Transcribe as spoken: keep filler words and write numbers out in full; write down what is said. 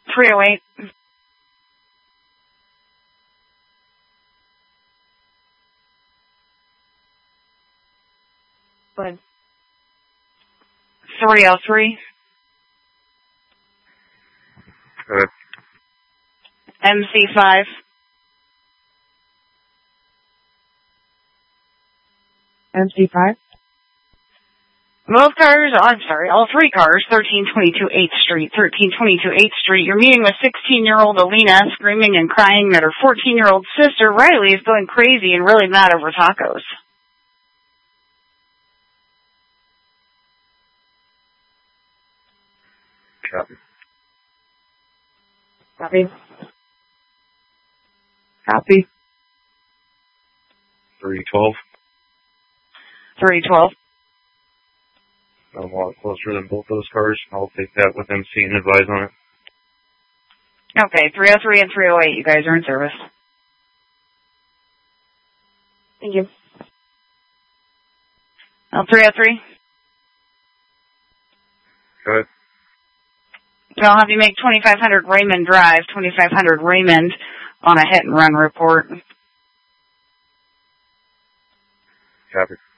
three oh eight. Good. three oh three. Good. M C five. M C five. Both cars, oh, I'm sorry, all three cars, thirteen twenty-two eighth Street, thirteen twenty-two eighth Street. You're meeting with sixteen-year-old Alina screaming and crying that her fourteen-year-old sister, Riley, is going crazy and really mad over tacos. Copy. Copy. Copy. three twelve. three twelve. I'm a lot closer than both those cars. I'll take that with M C and advise on it. Okay, three oh three and three oh eight, you guys are in service. Thank you. Oh, three oh three. Good. I'll have you make twenty-five hundred Raymond Drive, twenty-five hundred Raymond on a hit and run report. Copy.